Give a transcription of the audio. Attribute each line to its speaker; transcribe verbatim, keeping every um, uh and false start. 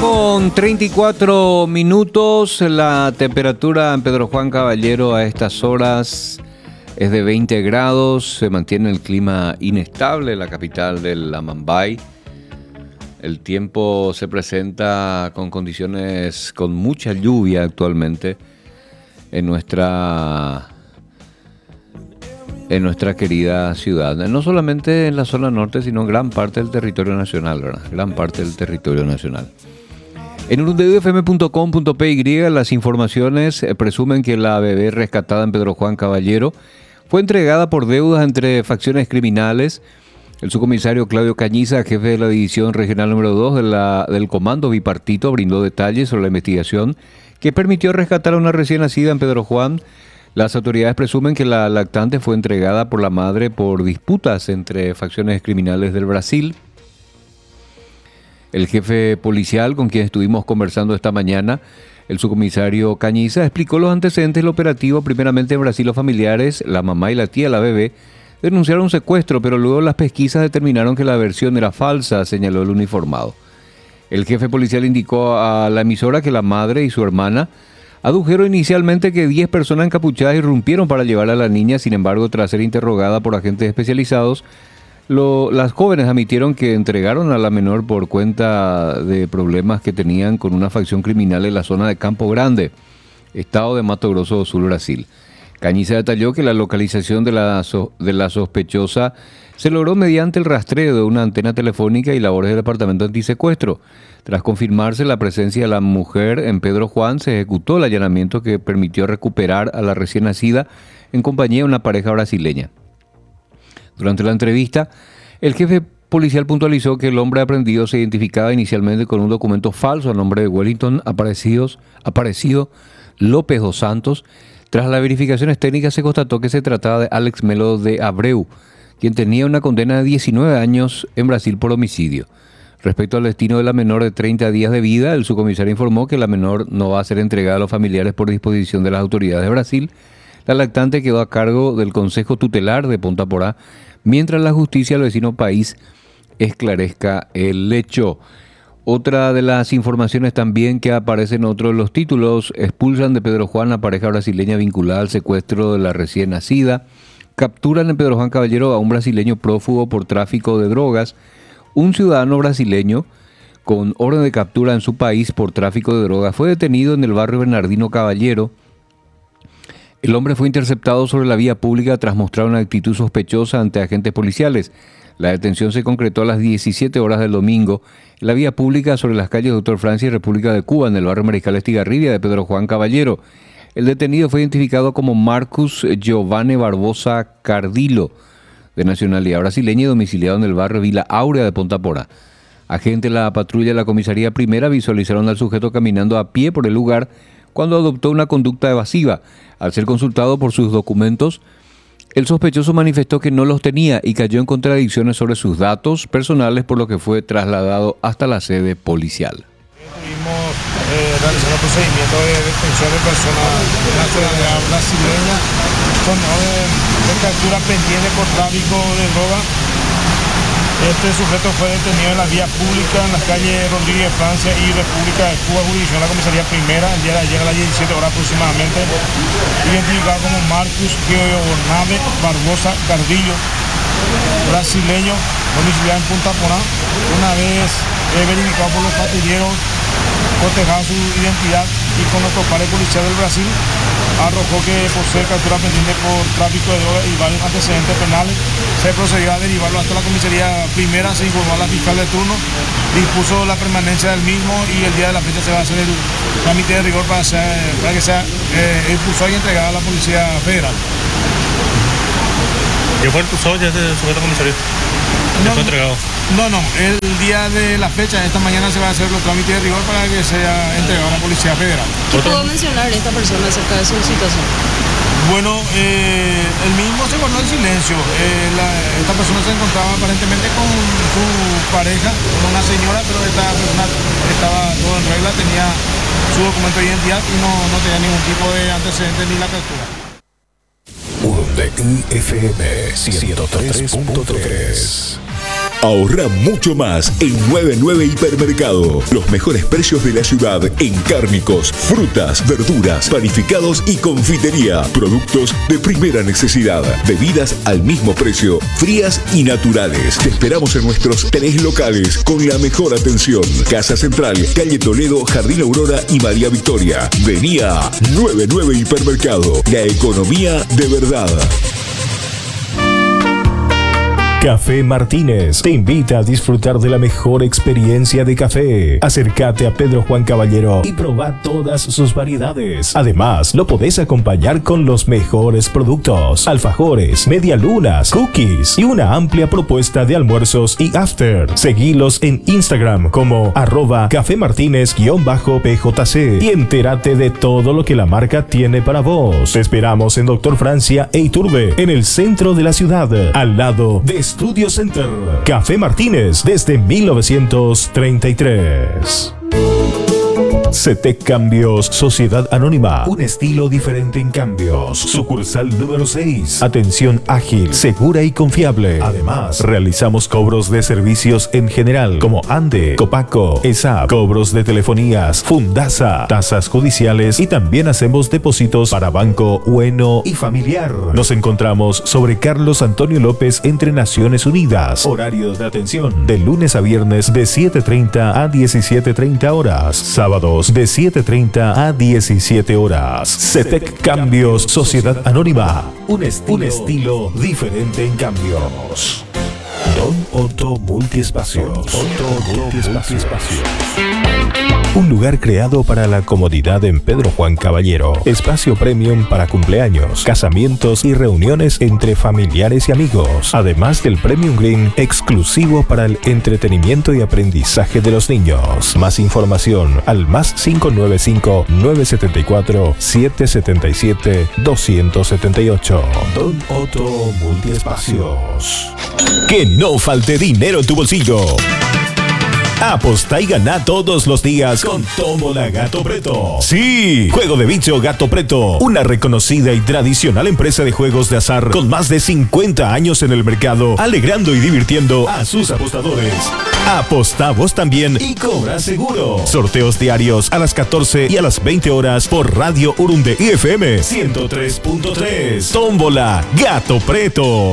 Speaker 1: con treinta y cuatro minutos. La temperatura en Pedro Juan Caballero a estas horas es de veinte grados. Se mantiene el clima inestable en la capital del Amambay. El tiempo se presenta con condiciones con mucha lluvia actualmente en nuestra en nuestra querida ciudad. No solamente en la zona norte, sino en gran parte del territorio nacional, ¿verdad? Gran parte del territorio nacional. En urundeyu f m punto com punto p y las informaciones eh, presumen que la bebé rescatada en Pedro Juan Caballero fue entregada por deudas entre facciones criminales. El subcomisario Claudio Cañiza, jefe de la División Regional número dos de la, del Comando Bipartito, brindó detalles sobre la investigación que permitió rescatar a una recién nacida en Pedro Juan. Las autoridades presumen que la lactante fue entregada por la madre por disputas entre facciones criminales del Brasil. El jefe policial con quien estuvimos conversando esta mañana, el subcomisario Cañiza, explicó los antecedentes del operativo. Primeramente en Brasil los familiares, la mamá y la tía de la bebé, denunciaron un secuestro, pero luego las pesquisas determinaron que la versión era falsa, señaló el uniformado. El jefe policial indicó a la emisora que la madre y su hermana adujeron inicialmente que diez personas encapuchadas irrumpieron para llevar a la niña. Sin embargo, tras ser interrogada por agentes especializados, lo, las jóvenes admitieron que entregaron a la menor por cuenta de problemas que tenían con una facción criminal en la zona de Campo Grande, estado de Mato Grosso do Sul, Brasil. Cañiza detalló que la localización de la, so, de la sospechosa se logró mediante el rastreo de una antena telefónica y labores del Departamento Antisecuestro. Tras confirmarse la presencia de la mujer en Pedro Juan, se ejecutó el allanamiento que permitió recuperar a la recién nacida en compañía de una pareja brasileña. Durante la entrevista, el jefe policial puntualizó que el hombre aprendido se identificaba inicialmente con un documento falso a nombre de Wellington Aparecidos, Aparecido López dos Santos. Tras las verificaciones técnicas se constató que se trataba de Alex Melo de Abreu, quien tenía una condena de diecinueve años en Brasil por homicidio. Respecto al destino de la menor de treinta días de vida, el subcomisario informó que la menor no va a ser entregada a los familiares por disposición de las autoridades de Brasil. La lactante quedó a cargo del Consejo Tutelar de Ponta Porá, mientras la justicia del vecino país esclarezca el hecho. Otra de las informaciones también que aparece en otro de los títulos: expulsan de Pedro Juan a pareja brasileña vinculada al secuestro de la recién nacida. Capturan en Pedro Juan Caballero a un brasileño prófugo por tráfico de drogas. Un ciudadano brasileño con orden de captura en su país por tráfico de drogas fue detenido en el barrio Bernardino Caballero. El hombre fue interceptado sobre la vía pública tras mostrar una actitud sospechosa ante agentes policiales. La detención se concretó a las diecisiete horas del domingo en la vía pública sobre las calles Doctor Francia y República de Cuba, en el barrio Mariscal Estigarribia de Pedro Juan Caballero. El detenido fue identificado como Marcus Giovanni Barbosa Cardilo, de nacionalidad brasileña y domiciliado en el barrio Vila Áurea de Ponta Porá. Agentes de la patrulla de la comisaría primera visualizaron al sujeto caminando a pie por el lugar cuando adoptó una conducta evasiva. Al ser consultado por sus documentos, el sospechoso manifestó que no los tenía y cayó en contradicciones sobre sus datos personales, por lo que fue trasladado hasta la sede policial.
Speaker 2: Estuvimos eh, realizando procedimientos de detención de personas de nacionalidad brasileña con orden de captura pendiente por tráfico de droga. Este sujeto fue detenido en la vía pública en las calles Rodríguez Francia y República de Cuba, jurisdicción de la comisaría primera, el día de ayer a las diecisiete horas aproximadamente, identificado como Marcus Giovanni Barbosa Cardillo, brasileño, domiciliado en Punta Porá. Una vez eh, verificado por los patrulleros, cotejado su identidad y con los pares policiales del Brasil, arrojó que posee captura pendiente por tráfico de drogas y varios antecedentes penales. Se procedió a derivarlo hasta la comisaría primera, se informó a la fiscal de turno, dispuso la permanencia del mismo y el día de la fecha se va a hacer el trámite de rigor para, ser, para que sea eh, expulsado y entregado a la Policía Federal.
Speaker 3: ¿Ya fue expulsado ya este sujeto comisario? ¿Ya
Speaker 2: No,
Speaker 3: fue entregado?
Speaker 2: No, no, el día de la fecha, esta mañana se va a hacer los trámites de rigor para que sea entregado a la Policía Federal.
Speaker 4: ¿Qué puedo mencionar esta persona acerca de su situación?
Speaker 2: Bueno, eh, el mismo se guardó en silencio. Eh, la, esta persona se encontraba aparentemente con su pareja, con una señora, pero esta persona estaba todo en regla, tenía su documento de identidad y no, no tenía ningún tipo de antecedentes ni la captura.
Speaker 5: urundeyu F M ciento tres punto tres. Ahorra mucho más en noventa y nueve Hipermercado. Los mejores precios de la ciudad en cárnicos, frutas, verduras, panificados y confitería. Productos de primera necesidad. Bebidas al mismo precio, frías y naturales. Te esperamos en nuestros tres locales con la mejor atención. Casa Central, Calle Toledo, Jardín Aurora y María Victoria. Vení a noventa y nueve Hipermercado. La economía de verdad.
Speaker 6: Café Martínez te invita a disfrutar de la mejor experiencia de café. Acércate a Pedro Juan Caballero y probá todas sus variedades. Además, lo podés acompañar con los mejores productos: alfajores, medialunas, cookies y una amplia propuesta de almuerzos y after. Seguilos en Instagram como arroba Café Martínez-P J C y entérate de todo lo que la marca tiene para vos. Te esperamos en Doctor Francia e Iturbe, en el centro de la ciudad, al lado de Studio Center. Café Martínez desde mil novecientos treinta y tres. CETEC Cambios Sociedad Anónima, un estilo diferente en cambios. Sucursal número seis. Atención ágil, segura y confiable. Además, realizamos cobros de servicios en general como ANDE, Copaco, ESAP, cobros de telefonías, Fundasa, tasas judiciales y también hacemos depósitos para banco, Ueno y familiar. Nos encontramos sobre Carlos Antonio López entre Naciones Unidas. Horario de atención de lunes a viernes de siete treinta a diecisiete treinta horas. Sábados de siete treinta a diecisiete horas. CETEC Cambios Sociedad Anónima. Un estilo, un estilo diferente en cambios. Don Otto Multiespacios. Otto Multiespacios. Un lugar creado para la comodidad en Pedro Juan Caballero. Espacio premium para cumpleaños, casamientos y reuniones entre familiares y amigos. Además del Premium Green, exclusivo para el entretenimiento y aprendizaje de los niños. Más información al más cinco nueve cinco, nueve siete cuatro, siete siete siete, dos siete ocho. Don Otto Multiespacios. Que no falte dinero en tu bolsillo. Apostá y ganá todos los días con Tómbola Gato Preto. Sí, Juego de Bicho Gato Preto, una reconocida y tradicional empresa de juegos de azar con más de cincuenta años en el mercado, alegrando y divirtiendo a sus apostadores. Apostá vos también y cobra seguro. Sorteos diarios a las catorce y a las veinte horas por Radio Urunde I F M ciento tres punto tres. Tómbola Gato Preto.